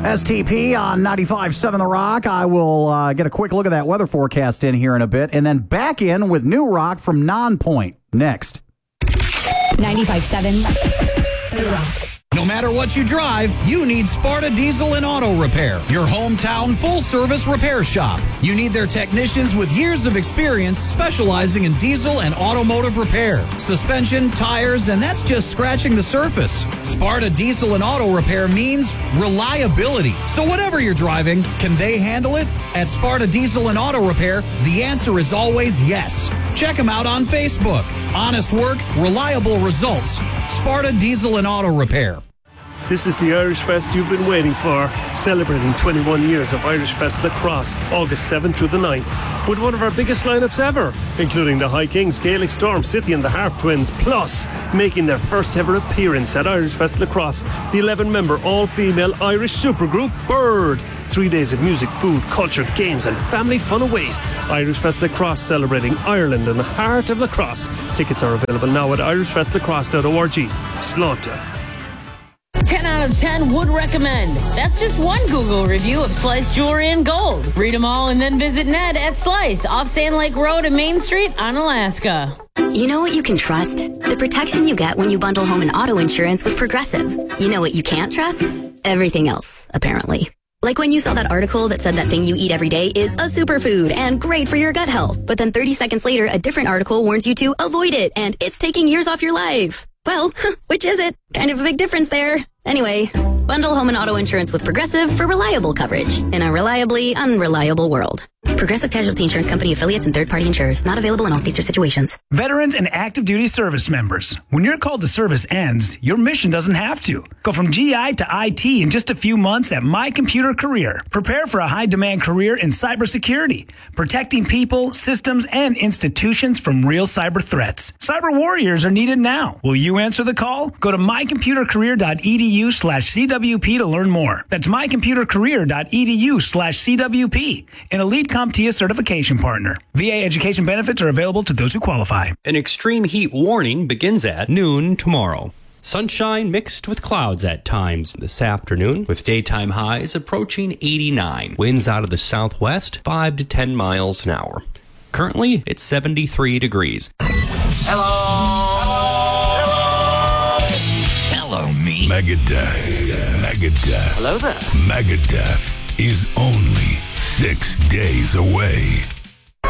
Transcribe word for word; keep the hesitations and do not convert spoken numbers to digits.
S T P on ninety-five point seven The Rock. I will uh, get a quick look at that weather forecast in here in a bit, and then back in with New Rock from Nonpoint next. ninety-five point seven The Rock. No matter what you drive, you need Sparta Diesel and Auto Repair, your hometown full-service repair shop. You need their technicians with years of experience specializing in diesel and automotive repair, suspension, tires, and that's just scratching the surface. Sparta Diesel and Auto Repair means reliability. So whatever you're driving, can they handle it? At Sparta Diesel and Auto Repair, the answer is always yes. Check them out on Facebook. Honest work, reliable results. Sparta Diesel and Auto Repair. This is the Irish Fest you've been waiting for, celebrating twenty-one years of Irish Fest Lacrosse, August seventh through the ninth, with one of our biggest lineups ever, including the High Kings, Gaelic Storm, City and the Harp Twins, plus making their first ever appearance at Irish Fest Lacrosse, the eleven-member all-female Irish supergroup Bird. Three days of music, food, culture, games and family fun await. Irish Fest Lacrosse, celebrating Ireland and the heart of lacrosse. Tickets are available now at irish fest lacrosse dot org. Slaughter. ten out of ten would recommend. That's just one Google review of Slice Jewelry and Gold. Read them all and then visit Ned at Slice, off Sand Lake Road and Main Street on Alaska. You know what you can trust? The protection you get when you bundle home and auto insurance with Progressive. You know what you can't trust? Everything else, apparently. Like when you saw that article that said that thing you eat every day is a superfood and great for your gut health. But then thirty seconds later, a different article warns you to avoid it and it's taking years off your life. Well, which is it? Kind of a big difference there. Anyway, bundle home and auto insurance with Progressive for reliable coverage in a reliably unreliable world. Progressive Casualty Insurance Company affiliates and third-party insurers. Not available in all states or situations. Veterans and active duty service members. When your call to service ends, your mission doesn't have to. Go from G I to I T in just a few months at My Computer Career. Prepare for a high-demand career in cybersecurity, protecting people, systems, and institutions from real cyber threats. Cyber warriors are needed now. Will you answer the call? Go to my computer career dot e d u slash c w p to learn more. That's my computer career dot e d u slash c w p. An elite CompTIA certification partner. V A education benefits are available to those who qualify. An extreme heat warning begins at noon tomorrow. Sunshine mixed with clouds at times this afternoon, with daytime highs approaching eighty-nine. Winds out of the southwest, five to ten miles an hour. Currently, it's seventy-three degrees. Hello! Hello, me. Megadeth. Megadeth. Hello there. Megadeth is only six days away.